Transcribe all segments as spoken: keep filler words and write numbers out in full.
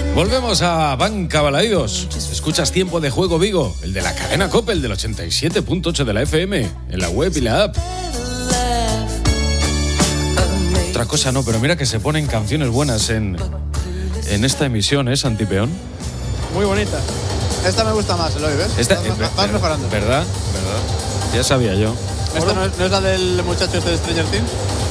Volvemos a Banca Balaídos. Escuchas Tiempo de Juego Vigo, el de la cadena COPE, el del ochenta y siete punto ocho de la F M, en la web y la app. Otra cosa no, pero mira que se ponen canciones buenas en, en esta emisión, ¿eh, Santipeón? Muy bonita. Esta me gusta más, Eloy, ¿ves? Esta, vas, eh, vas, vas mejorando. ¿Verdad? ¿Verdad? Ya sabía yo. ¿Esta no es, no es la del muchacho este de Stranger Things?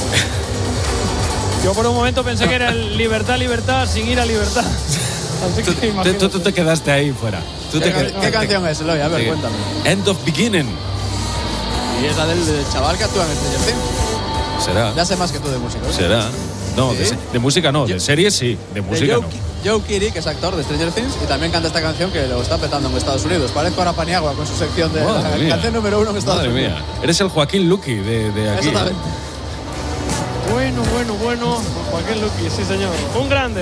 Yo por un momento pensé que era el libertad, libertad, sin ir a libertad. Así que tú, tú, tú te quedaste ahí fuera. Tú ¿Qué, te ¿Qué, ¿Qué canción es, Eloy? A ver, te, cuéntame. End of Beginning. Y es la del, del chaval que actúa en Stranger Things. Será. Ya sé más que tú de música, ¿no? Será. No, ¿Sí? de, de música no, de series sí, de música Joe, no. Joe Keery, que es actor de Stranger Things, y también canta esta canción que lo está petando en Estados Unidos. Parezco ahora Paniagua con su sección de Madre la mía. canción número uno en Estados Madre Unidos. mía. Eres el Joaquín Luqui de, de aquí. Exactamente. Bueno, bueno, bueno. Joaquín Luqui, sí, señor. Un grande.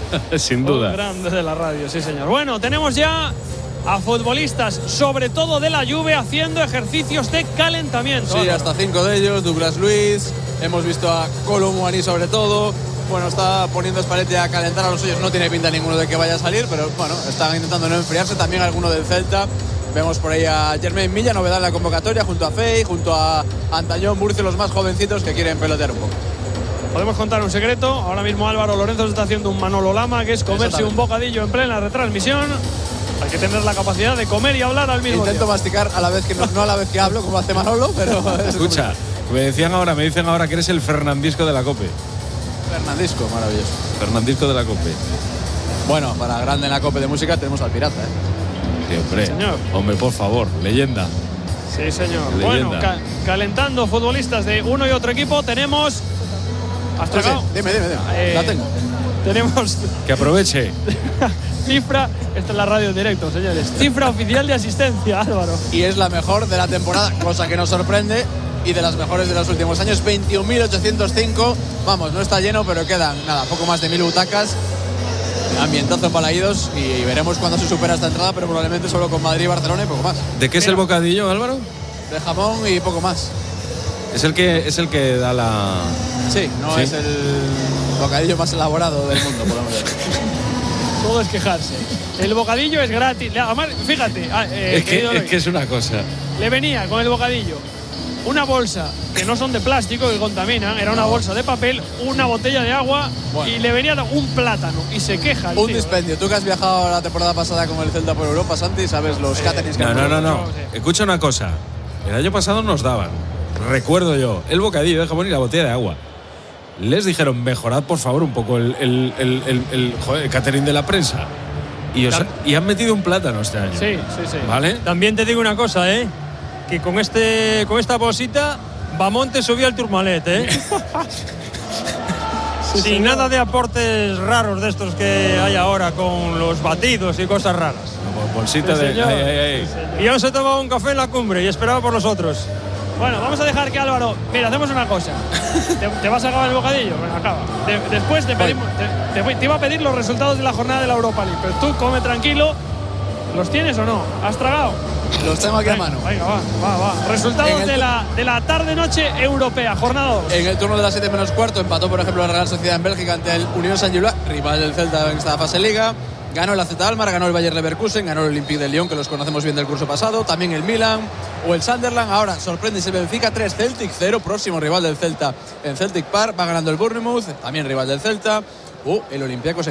Sin duda. Un grande de la radio, sí, señor. Bueno, tenemos ya a futbolistas, sobre todo de la Juve, haciendo ejercicios de calentamiento. Sí, hasta cinco de ellos. Douglas Luiz, hemos visto a Kolo Muani sobre todo. Bueno, está poniendo Spalletti a calentar a los suyos. No tiene pinta ninguno de que vaya a salir, pero bueno, están intentando no enfriarse. También alguno del Celta. Vemos por ahí a Jermaine Milla, novedad en la convocatoria, junto a Fey, junto a Antañón Murcio, los más jovencitos que quieren pelotear un poco. Podemos contar un secreto. Ahora mismo Álvaro Lorenzo se está haciendo un Manolo Lama, que es comerse un bocadillo en plena retransmisión. Hay que tener la capacidad de comer y hablar al mismo Intento tiempo. masticar a la vez que no, no a la vez que hablo, como hace Manolo, pero Escucha, me decían ahora, me dicen ahora que eres el Fernandisco de la COPE. Fernandisco, maravilloso. Fernandisco de la COPE. Bueno, para grande en la Copa de Música tenemos al Pirata, ¿eh? Sí, hombre. Sí, señor. Hombre, por favor, leyenda. Sí, señor. Leyenda. Bueno, ca calentando futbolistas de uno y otro equipo, tenemos. ¿Has Sí, sí. tragado? Dime, dime, dime. Eh, La tengo. Tenemos Que aproveche. cifra. Esta es la radio en directo, señores. Cifra oficial de asistencia, Álvaro. Y es la mejor de la temporada, cosa que nos sorprende, y de las mejores de los últimos años, veintiún mil ochocientos cinco. Vamos, no está lleno, pero quedan, nada, poco más de mil butacas. Ambientazo en Balaídos, y veremos cuándo se supera esta entrada, pero probablemente solo con Madrid y Barcelona y poco más. ¿De qué es Mira. el bocadillo, Álvaro? De jamón y poco más. Es el que es el que da la. Sí, no ¿Sí? es el bocadillo más elaborado del mundo, podemos decir. Todo es quejarse. El bocadillo es gratis. Además, fíjate, ah, eh, es, que, querido es Eloy, que es una cosa. le venía con el bocadillo una bolsa que no son de plástico, que contaminan, era una bolsa de papel, una botella de agua, Bueno. y le venía un plátano y se queja el Un tío. dispendio. Tú que has viajado la temporada pasada con el Celta por Europa, Santi, sabes los caterings que No, han no, no, puesto. no. Escucha una cosa. El año pasado nos daban, recuerdo yo, el bocadillo de jamón y la botella de agua. Les dijeron, mejorad por favor un poco el, el, el, el, el, joder, el catering de la prensa. Y, os, y han metido un plátano este año. Sí, sí, sí. ¿Vale? También te digo una cosa, ¿eh? Que con este con esta bolsita, Bamonte subió al Tourmalet, ¿eh? Sí, Sin señor. nada de aportes raros de estos que hay ahora con los batidos y cosas raras. Como bolsita Sí, de. señor. Ay, ay, ay. Sí, señor. Y yo se tomaba un café en la cumbre y esperaba por los otros. Bueno, vamos a dejar que Álvaro. Mira, hacemos una cosa. ¿Te, te vas a acabar el bocadillo? Bueno, acaba. De- después te, pedimos, te, te voy- te iba a pedir los resultados de la jornada de la Europa League, pero tú come tranquilo. ¿Los tienes o no? ¿Has tragado? Los tengo aquí a Venga, mano. Venga, va, va, va. Resultados En el de tu- la, de la tarde-noche europea, jornada dos. En el turno de las siete menos cuarto empató, por ejemplo, la Real Sociedad en Bélgica ante el Unión Saint-Gilloise, rival del Celta en esta fase de Liga. Ganó el A Z Almar, ganó el Bayer Leverkusen, ganó el Olympique de Lyon, que los conocemos bien del curso pasado, también el Milan o el Sunderland. Ahora sorprende el Benfica tres, Celtic cero, próximo rival del Celta en Celtic Park. Va ganando el Bournemouth, también rival del Celta. O el Olympiacos